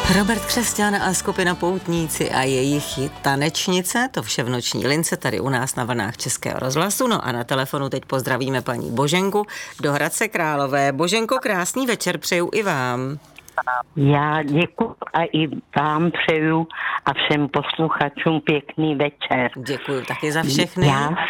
Robert Křesťan a skupina Poutníci a jejich tanečnice, to vše v noční lince tady u nás na vlnách Českého rozhlasu. No a na telefonu teď pozdravíme paní Boženku do Hradce Králové. Boženko, krásný večer přeju i vám. Já děkuji a i vám přeju a všem posluchačům pěkný večer. Děkuji taky za všechny.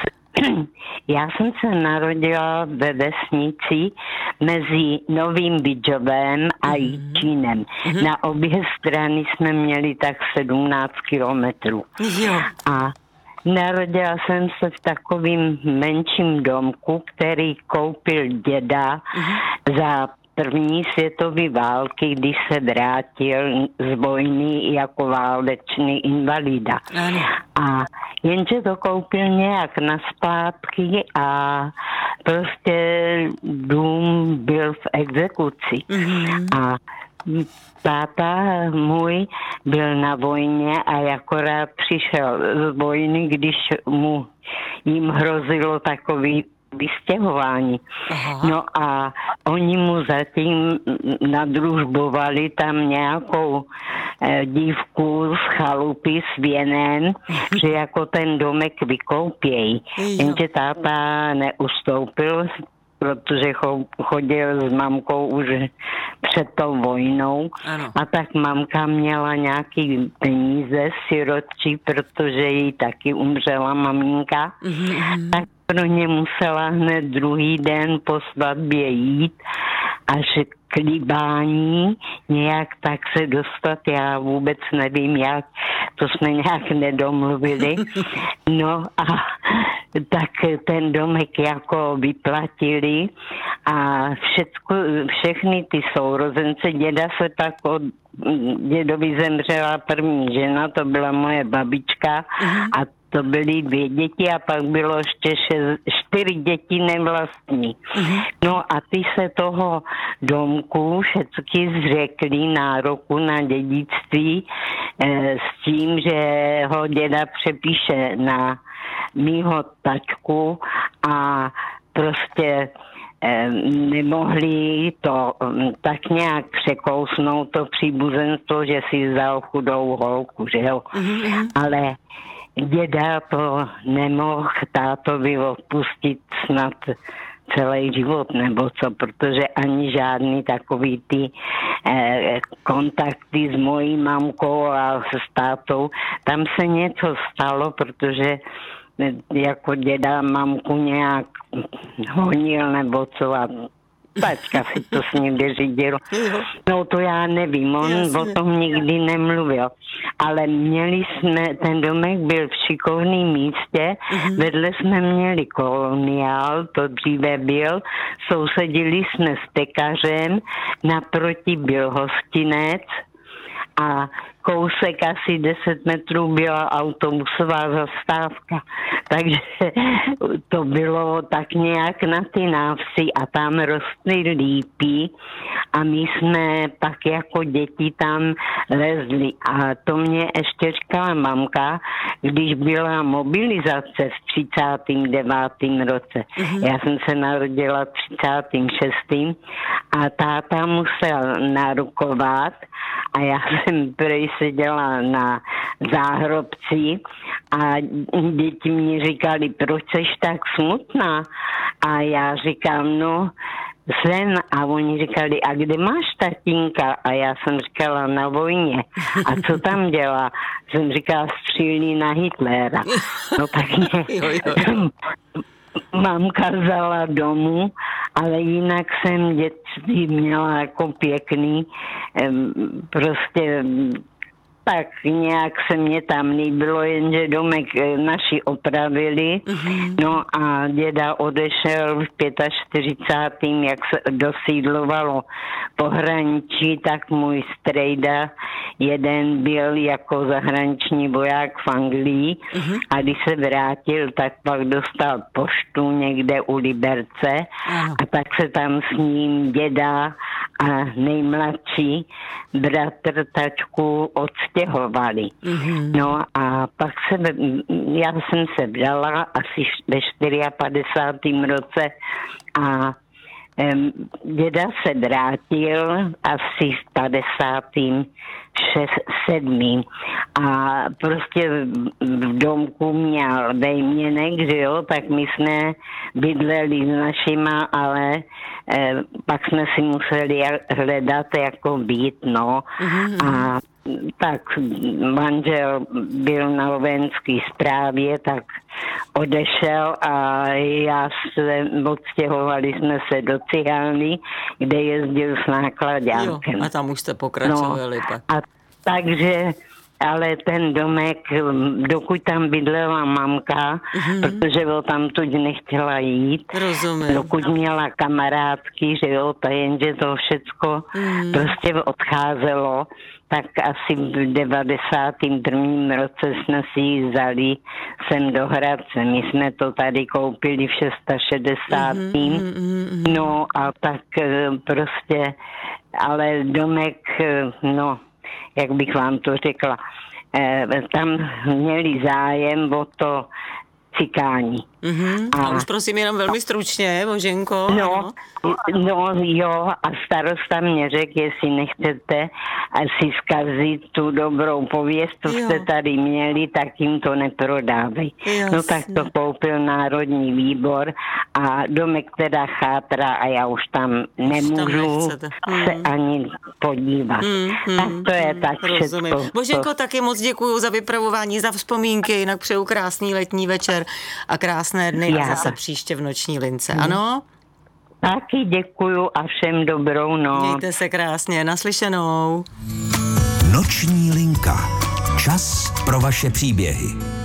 Já jsem se narodila ve vesnici mezi Novým Bydžovem a Jičínem. Na obě strany jsme měli tak 17 kilometrů. A narodila jsem se v takovým menším domku, který koupil děda za první světové války, když se vrátil z vojny jako válečný invalida. A jenže to koupil nějak naspátky a prostě dům byl v exekuci. A táta můj byl na vojně a akorát přišel z vojny, když jim hrozilo takový vystěhování. No a oni mu zatím nadružbovali tam nějakou dívku z chalupy s věnem, že jako ten domek vykoupějí. Jenže táta neustoupil, protože chodil s mamkou už před tou vojnou. A tak mamka měla nějaký peníze sirotčí, protože jí taky umřela maminka. Tak pro ně musela hned druhý den po svatbě jít až k líbání, nějak tak se dostat, já vůbec nevím jak, to jsme nějak nedomluvili. No a tak ten domek jako vyplatili a všechny ty sourozence, děda se tak dědovi zemřela první žena, to byla moje babička a to byly 2 děti a pak bylo ještě 4 děti nevlastní. No a ty se toho domku všechny zřekli nároku na dědictví s tím, že ho děda přepíše na mýho tačku a prostě nemohli to tak nějak překousnout to příbuzenstvo, že si vzal chudou holku, že jo. Ale děda to nemohl tátovi odpustit snad celý život, nebo co, protože ani žádný takový ty kontakty s mojí mamkou a s tátou, tam se něco stalo, protože jako děda mamku nějak honil nebo co a tačka si to s ním vyřídil. No to já nevím, on o tom nikdy nemluvil. Ale měli jsme, ten domek byl v šikovném místě, vedle jsme měli koloniál, to dříve byl, sousedili jsme s pekařem, naproti byl hostinec a kousek asi 10 metrů byla autobusová zastávka. Takže to bylo tak nějak na ty návsi a tam rostly lípy a my jsme pak jako děti tam lezli. A to mě ještě říkala mamka, když byla mobilizace v 39. roce. Já jsem se narodila v 36. a táta musel narukovat a já jsem prej seděla na záhrobci a děti mi říkali, proč jsi tak smutná? A já říkám, no jsem. A oni říkali, a kde máš tatínka? A já jsem říkala, na vojně. A co tam dělá? Jsem říkala, střílí na Hitlera. No tak mě mamka vzala domů, ale jinak jsem dětství měla jako pěkný, prostě tak nějak se mě tam líbilo, jenže domek naši opravili, no a děda odešel v 45. jak se dosídlovalo pohraničí, tak můj strejda jeden byl jako zahraniční voják v Anglii a když se vrátil, tak pak dostal poštu někde u Liberce a tak se tam s ním děda a nejmladší bratr tačku odstěhovali. No a pak já jsem se vdala asi ve 54. roce a Děda se vrátil asi v 57. A prostě v domku měl vejměnek, že jo, tak my jsme bydleli s našima, ale pak jsme si museli hledat jako byt, no. A tak manžel byl na vojenské správě, tak odešel a odstěhovali jsme se do Cihálny, kde jezdil s náklaďákem. Jo, a tam už jste pokračovali. No, pak. a takže, ale ten domek, dokud tam bydlela mamka, protože ho tam tuď nechtěla jít, rozumím. Dokud měla kamarádky, že jo, jenže to všecko prostě odcházelo, tak asi v 91. roce jsme si ji vzali sem do Hradce. My jsme to tady koupili v 660. No a tak prostě, ale domek, no, jak bych vám to řekla, tam měli zájem o to Cikáni. A už prosím jenom velmi stručně, Boženko. No jo, a starosta mě řekl, jestli nechcete si zkazit tu dobrou pověst, co jste tady měli, tak jim to neprodávej. No tak to koupil Národní výbor a domek teda chátra a já už tam nemůžu se ani podívat. Tak to je tak všechno. Boženko, taky moc děkuju za vypravování, za vzpomínky, jinak přeju krásný letní večer a krásné dny a zase příště v Noční lince, ano? Taky děkuju a všem dobrou noc. Mějte se krásně, naslyšenou. Noční linka. Čas pro vaše příběhy.